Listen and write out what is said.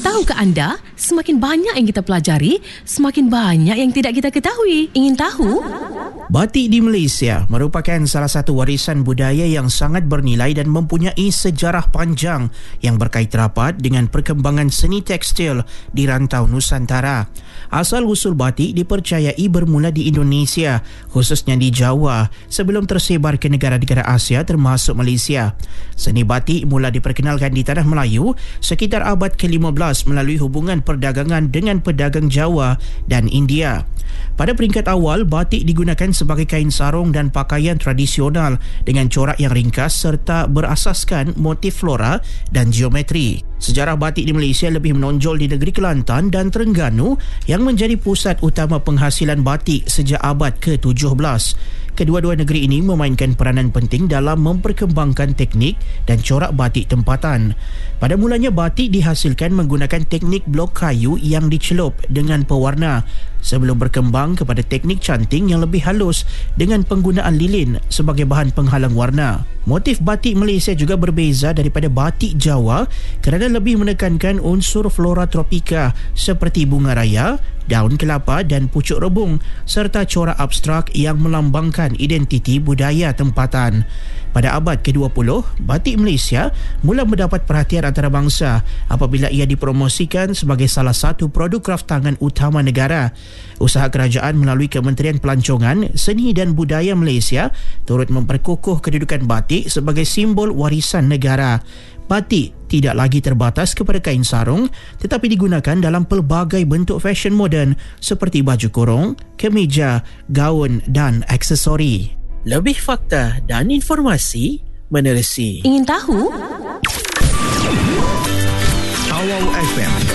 Tahukah anda, semakin banyak yang kita pelajari, semakin banyak yang tidak kita ketahui. Ingin tahu? Batik di Malaysia merupakan salah satu warisan budaya yang sangat bernilai dan mempunyai sejarah panjang yang berkait rapat dengan perkembangan seni tekstil di rantau Nusantara. Asal-usul batik dipercayai bermula di Indonesia, khususnya di Jawa, sebelum tersebar ke negara-negara Asia termasuk Malaysia. Seni batik mula diperkenalkan di Tanah Melayu sekitar abad ke-15 melalui hubungan perdagangan dengan pedagang Jawa dan India. Pada peringkat awal, batik digunakan sebagai kain sarung dan pakaian tradisional dengan corak yang ringkas serta berasaskan motif flora dan geometri. Sejarah batik di Malaysia lebih menonjol di negeri Kelantan dan Terengganu yang menjadi pusat utama penghasilan batik sejak abad ke-17. Kedua-dua negeri ini memainkan peranan penting dalam memperkembangkan teknik dan corak batik tempatan. Pada mulanya, batik dihasilkan menggunakan teknik blok kayu yang dicelup dengan pewarna sebelum berkembang kepada teknik canting yang lebih halus dengan penggunaan lilin sebagai bahan penghalang warna. Motif batik Malaysia juga berbeza daripada batik Jawa kerana lebih menekankan unsur flora tropika seperti bunga raya, daun kelapa dan pucuk rebung serta corak abstrak yang melambangkan identiti budaya tempatan. Pada abad ke-20, batik Malaysia mula mendapat perhatian antarabangsa apabila ia dipromosikan sebagai salah satu produk kraftangan utama negara. Usaha kerajaan melalui Kementerian Pelancongan, Seni dan Budaya Malaysia turut memperkukuh kedudukan batik sebagai simbol warisan negara. Batik tidak lagi terbatas kepada kain sarung tetapi digunakan dalam pelbagai bentuk fashion moden seperti baju kurung, kemeja, gaun dan aksesori. Lebih fakta dan informasi menerusi. Ingin tahu? Awal FM